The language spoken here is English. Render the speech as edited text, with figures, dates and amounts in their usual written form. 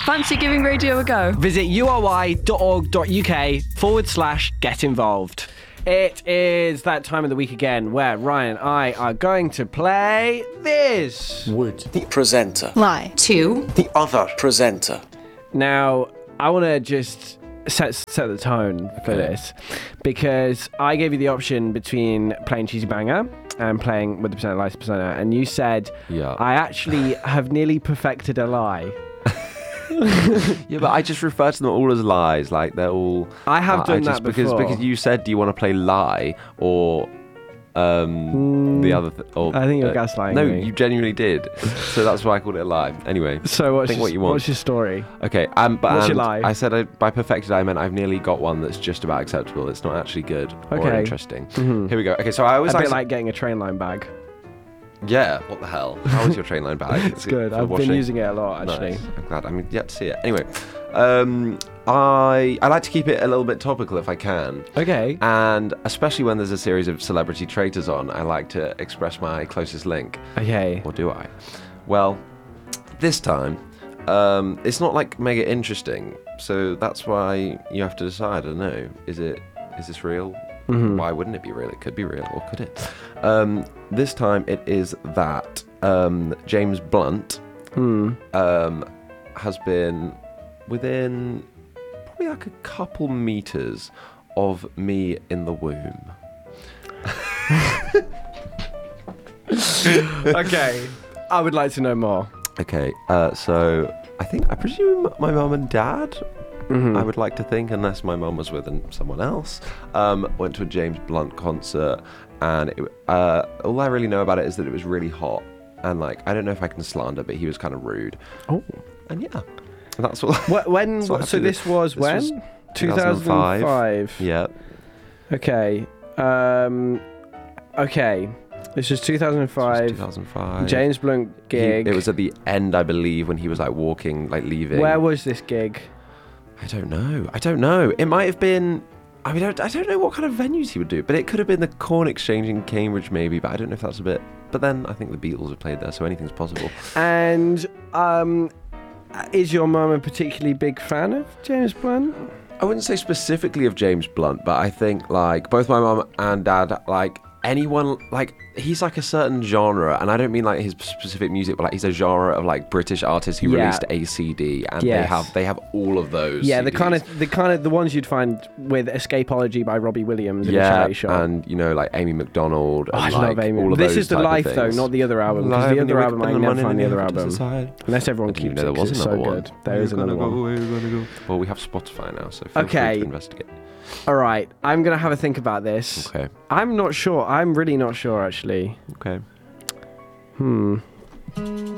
Fancy giving radio a go? Visit uri.org.uk/get involved. It is that time of the week again where Ryan and I are going to play this. Would The presenter. Lie. 2. The other presenter. Now, I want to just set the tone for this, because I gave you the option between playing Cheesy Banger and playing with the Percent Lies Persona, and you said, I actually have nearly perfected a lie. Yeah, but I just refer to them all as lies. Like, they're all... I have done that before. Because you said, do you want to play lie or... the other I think you're gaslighting No, me. you genuinely did. So that's why I called it a lie. Anyway, So think what you want. what's your story? Okay, What's your lie? I said by perfected I meant I've nearly got one that's just about acceptable. It's not actually good or Okay. interesting. Here we go. Okay, so I always A bit like getting a train line bag. Yeah, what the hell? How was your train line bag? It's good. for I've washing? been using it a lot, actually. Nice. I'm glad. I'm yet to see it. Anyway, I like to keep it a little bit topical if I can. Okay. And especially when there's a series of celebrity traitors on, I like to express my closest link. Okay. Or do I? Well, this time, it's not like mega interesting, so that's why you have to decide. I don't know. Is this real? Mm-hmm. Why wouldn't it be real? It could be real, or could it? This time it is that James Blunt has been within probably like a couple meters of me in the womb. Okay. I would like to know more. Okay, so I presume my mum and dad, I would like to think, unless my mum was with someone else, went to a James Blunt concert, and all I really know about it is that it was really hot, and like, I don't know if I can slander, but he was kind of rude. Oh. And yeah, that's all. When? that's all I have So to do. this was This when? was 2005. Yeah. Okay. Okay. This was 2005. 2005. James Blunt gig. It was at the end, I believe, when he was like walking, like leaving. Where was this gig? I don't know. It might have been... I mean, I don't know what kind of venues he would do, but it could have been the Corn Exchange in Cambridge, maybe, but I don't know if that's a bit... But then I think the Beatles have played there, so anything's possible. And is your mum a particularly big fan of James Blunt? I wouldn't say specifically of James Blunt, but I think, like, both my mum and dad, like, anyone... Like, he's like a certain genre, and I don't mean like his specific music, but like he's a genre of like British artists who released ACD, and they have all of those. Yeah, CDs. the ones you'd find with Escapology by Robbie Williams in a charity shop. And you know, like Amy McDonald. And, I love Amy. All of This those is the type of Life though, things. not the other album. Because the other album, I can never find the other album unless everyone I didn't keeps know it. there was 'Cause it's so another one. good. There is another one. Well, we have Spotify now, so feel free Okay. to investigate. All right, I'm gonna have a think about this. Okay. I'm not sure. I'm really not sure, actually. Okay.